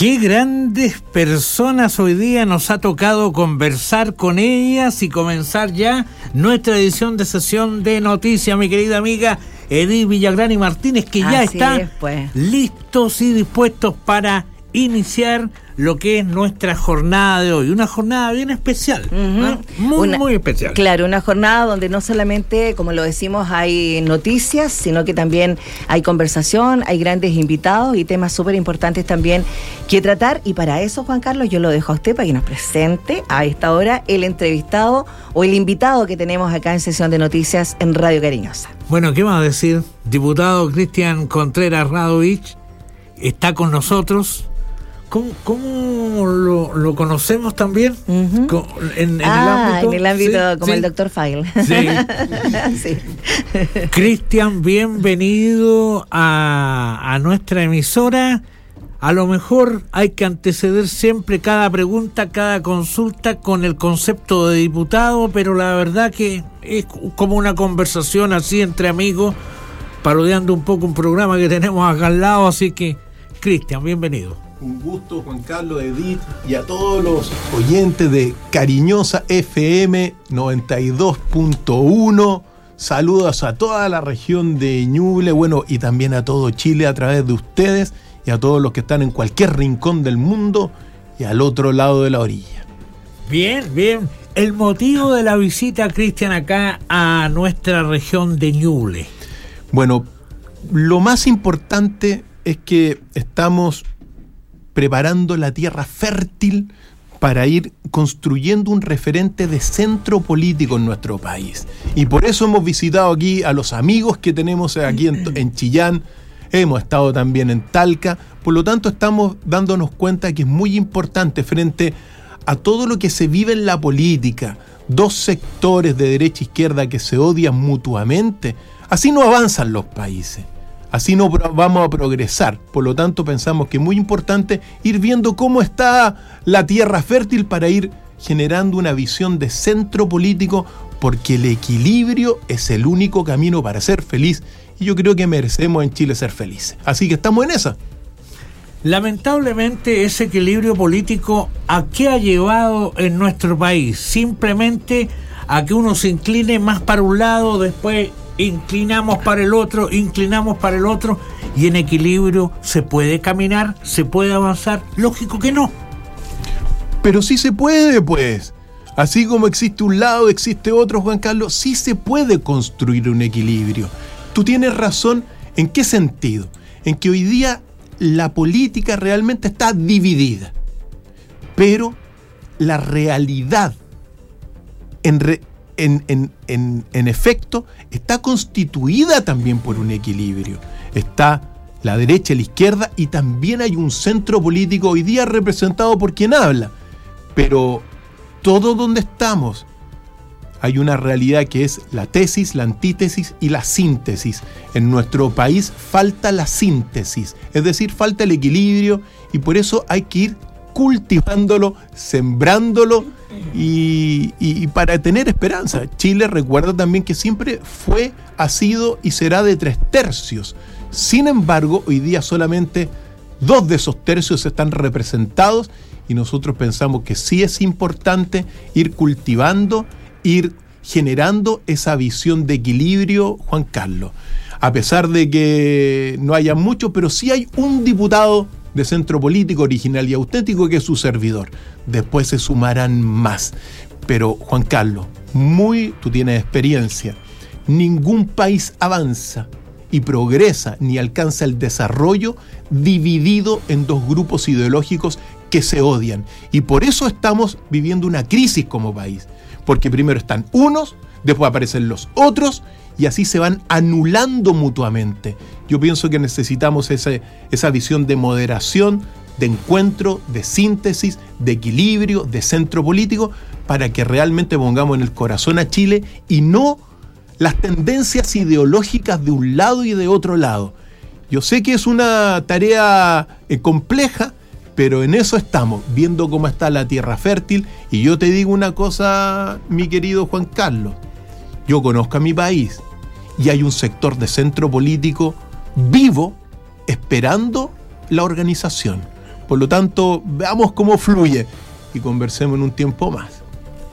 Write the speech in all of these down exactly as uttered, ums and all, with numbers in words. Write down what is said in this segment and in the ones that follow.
Qué grandes personas hoy día nos ha tocado conversar con ellas y comenzar ya nuestra edición de sesión de noticias, mi querida amiga Edith Villagrán y Martínez, que ya Así están es, pues. listos y dispuestos para iniciar lo que es nuestra jornada de hoy, una jornada bien especial, Uh-huh. ¿no? muy una, muy especial. Claro, una jornada donde no solamente, como lo decimos, hay noticias, sino que también hay conversación, hay grandes invitados y temas súper importantes también que tratar, y para eso, Juan Carlos, yo lo dejo a usted para que nos presente a esta hora el entrevistado o el invitado que tenemos acá en Sesión de Noticias en Radio Cariñosa. Bueno, ¿qué más decir? Diputado Cristian Contreras Radovich está con nosotros. ¿Cómo, cómo lo, lo conocemos también? Uh-huh. Con, en, en ah, el ámbito, en el ámbito sí, como sí. el doctor File. Sí. Sí. Cristian, bienvenido a, a nuestra emisora. A lo mejor hay que anteceder siempre cada pregunta, cada consulta con el concepto de diputado, pero la verdad que es como una conversación así entre amigos, parodiando un poco un programa que tenemos acá al lado, así que, Cristian, bienvenido. Un gusto, Juan Carlos, Edith, y a todos los oyentes de Cariñosa F M noventa y dos punto uno. Saludos a toda la región de Ñuble, bueno, y también a todo Chile a través de ustedes y a todos los que están en cualquier rincón del mundo y al otro lado de la orilla. Bien, bien. El motivo de la visita, Cristian, acá a nuestra región de Ñuble. Bueno, lo más importante es que estamos preparando la tierra fértil para ir construyendo un referente de centro político en nuestro país. Y por eso hemos visitado aquí a los amigos que tenemos aquí en, en Chillán, hemos estado también en Talca, por lo tanto estamos dándonos cuenta que es muy importante frente a todo lo que se vive en la política, dos sectores de derecha e izquierda que se odian mutuamente, así no avanzan los países. Así no vamos a progresar. Por lo tanto, pensamos que es muy importante ir viendo cómo está la tierra fértil para ir generando una visión de centro político, porque el equilibrio es el único camino para ser feliz. Y yo creo que merecemos en Chile ser felices. Así que estamos en esa. Lamentablemente, ese equilibrio político, ¿a qué ha llevado en nuestro país? Simplemente a que uno se incline más para un lado, después inclinamos para el otro, inclinamos para el otro, y en equilibrio se puede caminar, se puede avanzar. Lógico que no. Pero sí se puede, pues. Así como existe un lado, existe otro, Juan Carlos, sí se puede construir un equilibrio. Tú tienes razón, ¿en qué sentido? En que hoy día la política realmente está dividida, pero la realidad en re En, en, en, en efecto, está constituida también por un equilibrio. Está la derecha y la izquierda, y también hay un centro político hoy día representado por quien habla. Pero todo donde estamos hay una realidad que es la tesis, la antítesis y la síntesis. En nuestro país falta la síntesis, es decir, falta el equilibrio, y por eso hay que ir cultivándolo, sembrándolo, y, y, y para tener esperanza. Chile, recuerda también que siempre fue, ha sido y será de tres tercios. Sin embargo, hoy día solamente dos de esos tercios están representados, y nosotros pensamos que sí es importante ir cultivando, ir generando esa visión de equilibrio, Juan Carlos. A pesar de que no haya mucho, pero sí hay un diputado de centro político original y auténtico que es su servidor. Después se sumarán más. Pero, Juan Carlos, muy, tú tienes experiencia. Ningún país avanza y progresa ni alcanza el desarrollo dividido en dos grupos ideológicos que se odian. Y por eso estamos viviendo una crisis como país. Porque primero están unos, después aparecen los otros, y así se van anulando mutuamente. Yo pienso que necesitamos ese, esa visión de moderación, de encuentro, de síntesis, de equilibrio, de centro político, para que realmente pongamos en el corazón a Chile y no las tendencias ideológicas de un lado y de otro lado. Yo sé que es una tarea eh, compleja, pero en eso estamos, viendo cómo está la tierra fértil. Y yo te digo una cosa, mi querido Juan Carlos, yo conozco a mi país y hay un sector de centro político vivo esperando la organización. Por lo tanto, veamos cómo fluye y conversemos en un tiempo más.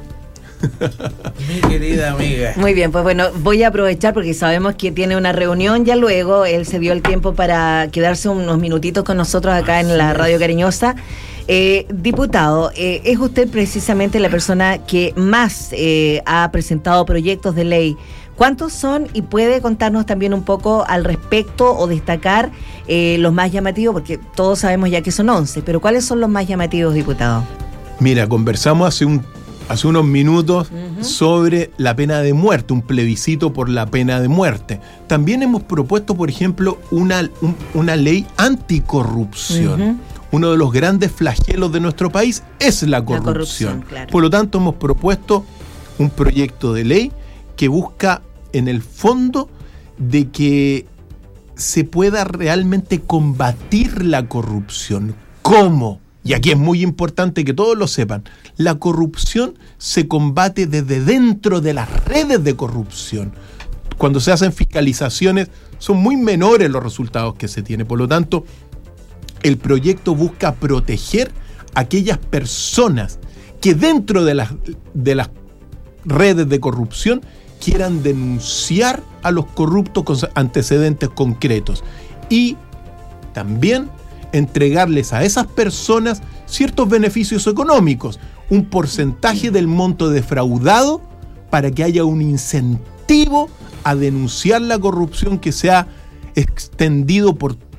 Mi querida amiga. Muy bien, pues bueno, voy a aprovechar porque sabemos que tiene una reunión ya luego. Él se dio el tiempo para quedarse unos minutitos con nosotros acá en la Radio Cariñosa. Eh, diputado, eh, es usted precisamente la persona que más eh, ha presentado proyectos de ley. ¿Cuántos son? Y puede contarnos también un poco al respecto o destacar eh, los más llamativos, porque todos sabemos ya que son once, pero ¿cuáles son los más llamativos, diputado? Mira, conversamos hace un hace unos minutos uh-huh. sobre la pena de muerte, un plebiscito por la pena de muerte. También hemos propuesto, por ejemplo, una, un, una ley anticorrupción. Uh-huh. Uno de los grandes flagelos de nuestro país es la corrupción. La corrupción, claro. Por lo tanto, hemos propuesto un proyecto de ley que busca, en el fondo, de que se pueda realmente combatir la corrupción. ¿Cómo? Y aquí es muy importante que todos lo sepan. La corrupción se combate desde dentro de las redes de corrupción. Cuando se hacen fiscalizaciones, son muy menores los resultados que se tienen. Por lo tanto, el proyecto busca proteger a aquellas personas que dentro de las, de las redes de corrupción quieran denunciar a los corruptos con antecedentes concretos. Y también entregarles a esas personas ciertos beneficios económicos, un porcentaje del monto defraudado para que haya un incentivo a denunciar la corrupción que se ha extendido por